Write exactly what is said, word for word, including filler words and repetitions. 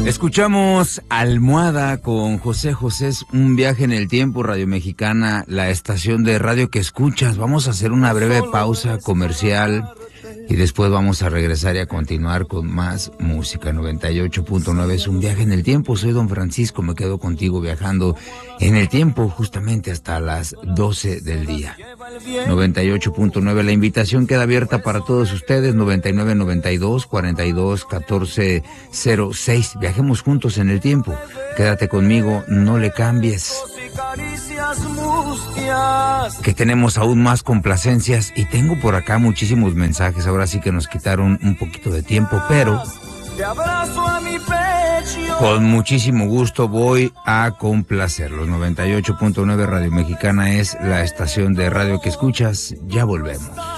Escuchamos Almohada con José José, un viaje en el tiempo, Radio Mexicana, la estación de radio que escuchas. Vamos a hacer una breve pausa comercial y después vamos a regresar y a continuar con más música. noventa y ocho punto nueve es un viaje en el tiempo. Soy Don Francisco, me quedo contigo viajando en el tiempo justamente hasta las doce del día. noventa y ocho punto nueve, la invitación queda abierta para todos ustedes. Noventa y nueve, noventa y dos, cuarenta y dos, catorce, cero seis. Viajemos juntos en el tiempo. Quédate conmigo, no le cambies. Que tenemos aún más complacencias y tengo por acá muchísimos mensajes. Ahora sí que nos quitaron un poquito de tiempo, pero con muchísimo gusto voy a complacerlos. noventa y ocho punto nueve Radio Mexicana es la estación de radio que escuchas. Ya volvemos.